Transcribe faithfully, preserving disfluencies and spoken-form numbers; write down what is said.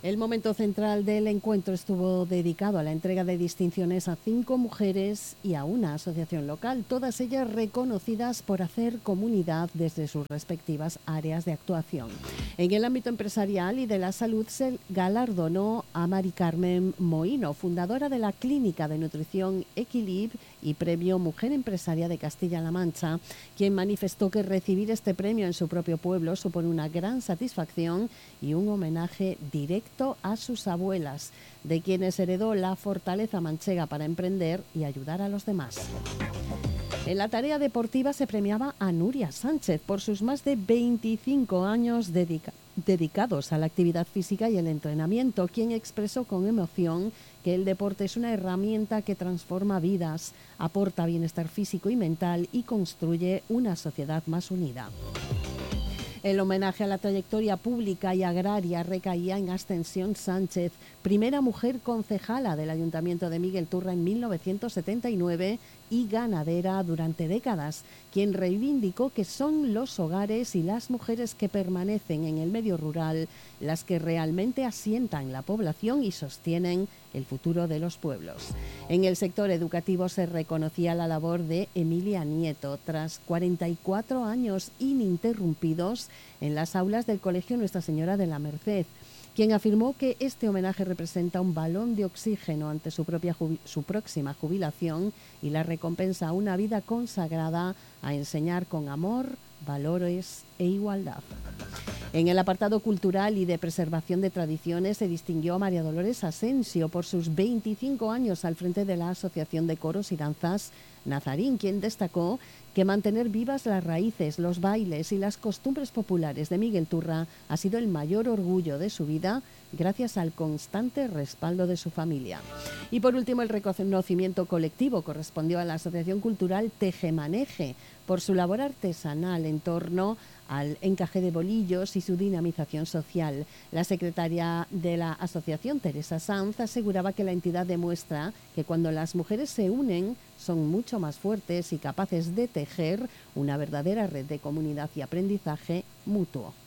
El momento central del encuentro estuvo dedicado a la entrega de distinciones a cinco mujeres y a una asociación local, todas ellas reconocidas por hacer comunidad desde sus respectivas áreas de actuación. En el ámbito empresarial y de la salud se galardonó a Mari Carmen Moino, fundadora de la Clínica de Nutrición Equilib y Premio Mujer Empresaria de Castilla-La Mancha, quien manifestó que recibir este premio en su propio pueblo supone una gran satisfacción y un homenaje directo a sus abuelas, de quienes heredó la fortaleza manchega para emprender y ayudar a los demás. En la tarea deportiva se premiaba a Nuria Sánchez por sus más de veinticinco años dedica- dedicados a la actividad física y el entrenamiento, quien expresó con emoción que el deporte es una herramienta que transforma vidas, aporta bienestar físico y mental y construye una sociedad más unida. El homenaje a la trayectoria pública y agraria recaía en Ascensión Sánchez, primera mujer concejala del Ayuntamiento de Miguel Turra en mil novecientos setenta y nueve y ganadera durante décadas, quien reivindicó que son los hogares y las mujeres que permanecen en el medio rural las que realmente asientan la población y sostienen el futuro de los pueblos. En el sector educativo se reconocía la labor de Emilia Nieto, tras cuarenta y cuatro años ininterrumpidos en las aulas del Colegio Nuestra Señora de la Merced, quien afirmó que este homenaje representa un balón de oxígeno ante su, propia jubi- su próxima jubilación y la recompensa a una vida consagrada a enseñar con amor, valores e igualdad. En el apartado cultural y de preservación de tradiciones se distinguió a María Dolores Asensio por sus veinticinco años al frente de la Asociación de Coros y Danzas Nazarín, quien destacó que mantener vivas las raíces, los bailes y las costumbres populares de Miguel Turra ha sido el mayor orgullo de su vida, gracias al constante respaldo de su familia. Y por último, el reconocimiento colectivo correspondió a la Asociación Cultural Tejemaneje por su labor artesanal en torno al encaje de bolillos y su dinamización social. La secretaria de la asociación, Teresa Sanz, aseguraba que la entidad demuestra que cuando las mujeres se unen son mucho más fuertes y capaces de tejer una verdadera red de comunidad y aprendizaje mutuo.